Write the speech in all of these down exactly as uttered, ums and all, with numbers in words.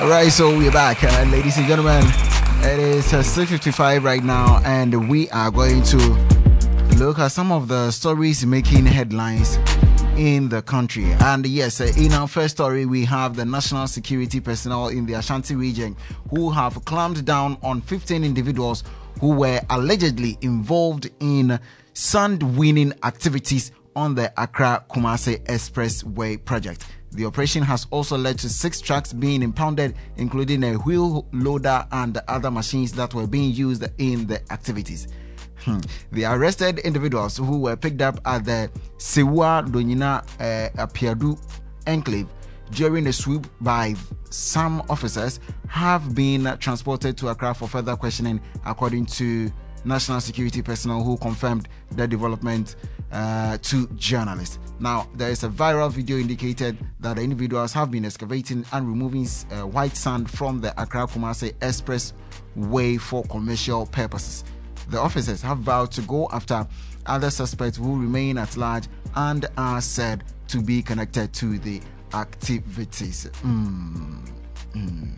All right, so we're back, uh, ladies and gentlemen. It is uh, six fifty-five right now, and we are going to look at some of the stories making headlines in the country. And yes, uh, in our first story, we have the national security personnel in the Ashanti region who have clamped down on fifteen individuals who were allegedly involved in sand winning activities on the Accra-Kumasi Expressway project. The operation has also led to six trucks being impounded, including a wheel loader and other machines that were being used in the activities. Hmm. The arrested individuals who were picked up at the Sewa Donyina uh, Apiadu enclave during a swoop by some officers have been transported to Accra for further questioning, according to national security personnel who confirmed the development uh, to journalists. Now, there is a viral video indicated that the individuals have been excavating and removing uh, white sand from the Accra-Kumasi Expressway for commercial purposes. The officers have vowed to go after other suspects who remain at large and are said to be connected to the activities. Mm. Mm.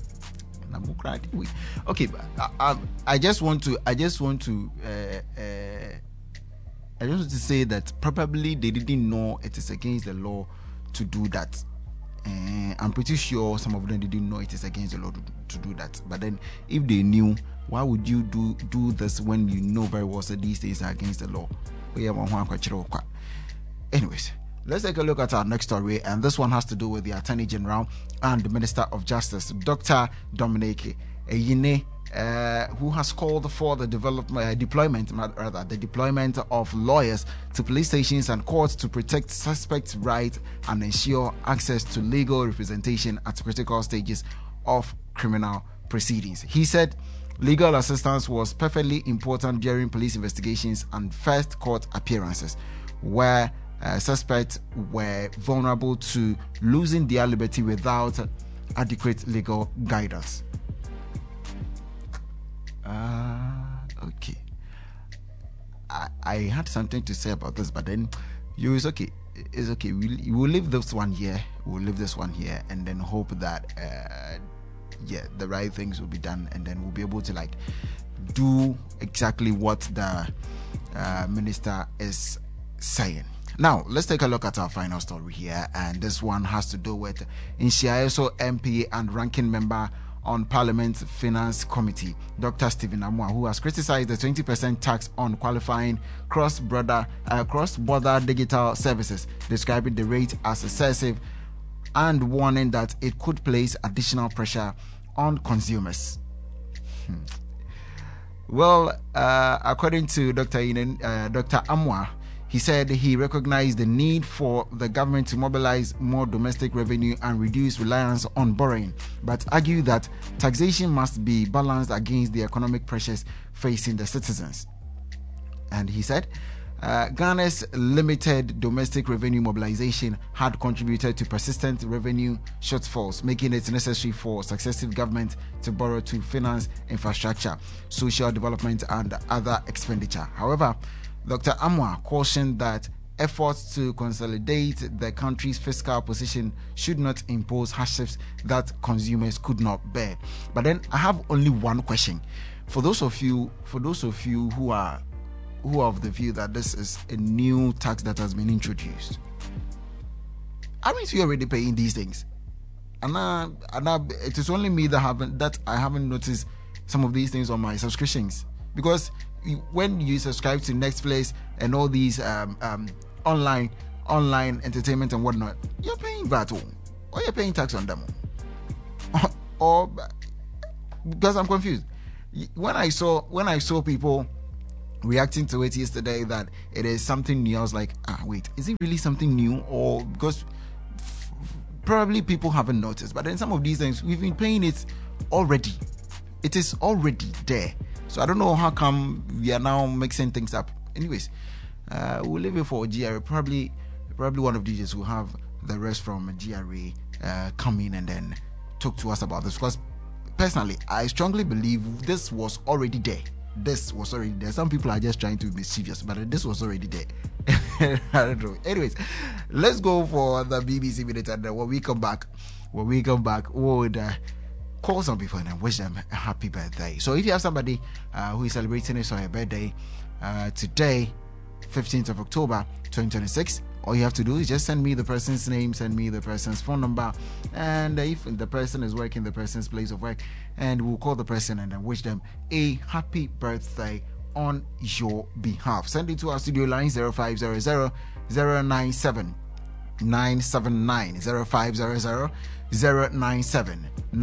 Okay, I, I, I just want to. I just want to. Uh, uh, I just want to say that probably they didn't know it is against the law to do that. Uh, I'm pretty sure some of them didn't know it is against the law to, to do that. But then, if they knew, why would you do do this when you know very well that these things are against the law? Anyways, let's take a look at our next story, and this one has to do with the Attorney General and the Minister of Justice, Doctor Dominic Ayine, uh, who has called for the development, uh, deployment, rather, the deployment of lawyers to police stations and courts to protect suspects' rights and ensure access to legal representation at critical stages of criminal proceedings. He said legal assistance was perfectly important during police investigations and first court appearances, where Uh, suspects were vulnerable to losing their liberty without adequate legal guidance. Uh, okay. I, I had something to say about this, but then you it's okay. It's okay. We'll, we'll leave this one here. We'll leave this one here, and then hope that uh, yeah, the right things will be done, and then we'll be able to like do exactly what the uh, minister is saying. Now, let's take a look at our final story here, and this one has to do with Inshiaeso M P and ranking member on Parliament's Finance Committee, Doctor Stephen Amwa, who has criticized the twenty percent tax on qualifying cross-border uh, cross-border digital services, describing the rate as excessive and warning that it could place additional pressure on consumers. Hmm. Well, uh, according to Doctor Inen, uh, Doctor Amwa, he said he recognized the need for the government to mobilize more domestic revenue and reduce reliance on borrowing, but argued that taxation must be balanced against the economic pressures facing the citizens. And he said uh, Ghana's limited domestic revenue mobilization had contributed to persistent revenue shortfalls, making it necessary for successive governments to borrow to finance infrastructure, social development, and other expenditure. However, Doctor Amwa cautioned that efforts to consolidate the country's fiscal position should not impose hardships that consumers could not bear. But then I have only one question. For those of you, for those of you who are who are of the view that this is a new tax that has been introduced, aren't you already paying these things? And, uh, and uh, it is only me that haven't that I haven't noticed some of these things on my subscriptions, because when you subscribe to Netflix and all these um, um, online online entertainment and whatnot, you're paying V A T, or you're paying tax on them, or, or because I'm confused. When I saw when I saw people reacting to it yesterday that it is something new, I was like, ah, wait, is it really something new? Or because f- probably people haven't noticed, but then some of these things we've been paying it already. It is already there. So I don't know how come we are now mixing things up. Anyways, uh, we'll leave it for G R A. Probably, probably one of these days we'll have the rest from G R A uh, come in and then talk to us about this. Because personally, I strongly believe this was already there. This was already there. Some people are just trying to be mischievous, but this was already there. I don't know. Anyways, let's go for the B B C Minute, and when we come back, when we come back, we would uh, call some people and wish them a happy birthday. So if you have somebody uh, who is celebrating his or her birthday uh, today, fifteenth of October twenty twenty-six, all you have to do is just send me the person's name, send me the person's phone number, and if the person is working the person's place of work, and we'll call the person and then wish them a happy birthday on your behalf. Send it to our studio line zero five zero zero zero nine seven nine seven nine zero five zero zero zero nine seven